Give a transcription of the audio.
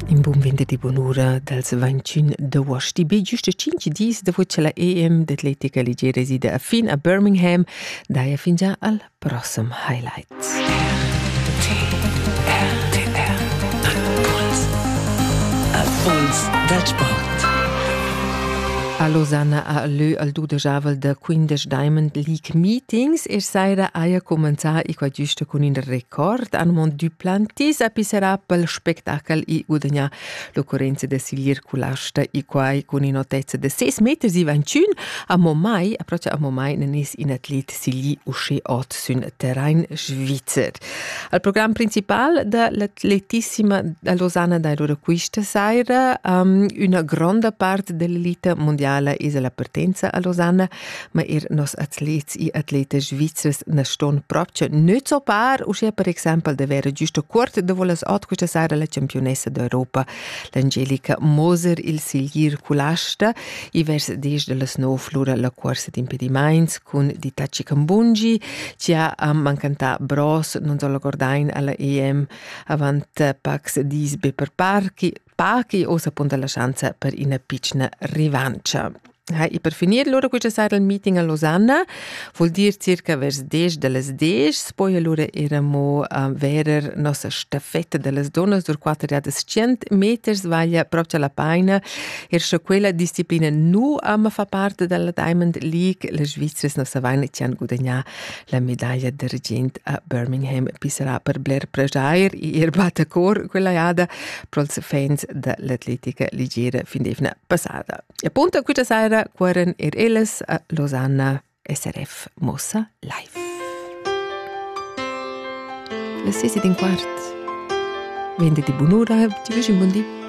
In buon venerdì buon'ora dels 21 d'agosto. Be giusto 5 dies dopo che la EM d'atletica leggera reside a fin a Birmingham, daia fin già al prossimo highlights. Dal sport. A Lausanne ha lö al dudejavel da 15 Diamond League Meetings saira aia començar i qua giusto con un record an Mont Duplantis a pisserà pel spectacle i guadagnar l'occorrenza de Silir Culasta i quai con in altezza de 6 meters i 21 a Momai, approccia a Momai nenis in atlet Sili usce ot sun terrain svizzer. Al program principal da l'atletissima a Lausanne da loro quista saira una grande parte dell'elite mondiale is la partenza a Lausanne, ma nos atlets i atletes svizzers ne ston proprio nicht so par, uscia per esempio de vera giusto quart de volas ot questa sera la campionessa d'Europa, l'Angelica Moser, il Silir Culasta, i vers des de las no flura la corsa d'impediments con di Tachi Kambunji, ci ha mancanta bros, non solo gordain alla EM, avant pax disbe per Paki o sa punta la chance per una piccola rivancia. E per finire loro questa sera il meeting a Lausanne vuol dire circa vers 10 delle 10, poi allora eramo verer nostra staffetta delle donne dur 400 meters vaglia proprio la paina quella disciplina nu fa parte della Diamond League le svizzere non savano ci hanno guadagnato la medaglia d'argento a Birmingham pisserà per Blair Prajair e batte cor quella iada per i fans dell'atletica leggera fin d'efna passata e appunto questa sera Quaren Ellis a Lausanne SRF Mossa Live. Le 6:15. Venerdì buon'ora, ci vediamo buon dì.